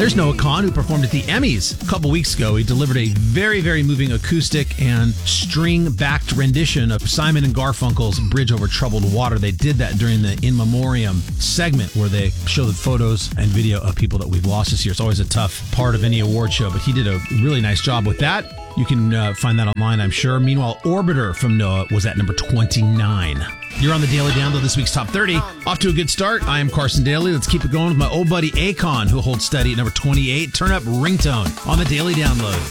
There's Noah Kahan, who performed at the Emmys a couple weeks ago. He delivered a very, very moving acoustic and string-backed rendition of Simon and Garfunkel's Bridge Over Troubled Water. They did that during the In Memoriam segment where they show the photos and video of people that we've lost this year. It's always a tough part of any award show, but he did a really nice job with that. You can find that online, I'm sure. Meanwhile, Orbiter from Noah was at number 29. You're on the Daily Download, this week's Top 30. Off to a good start. I am Carson Daly. Let's keep it going with my old buddy Akon, who holds steady at number 28. Turn up Ringtone on the Daily Download.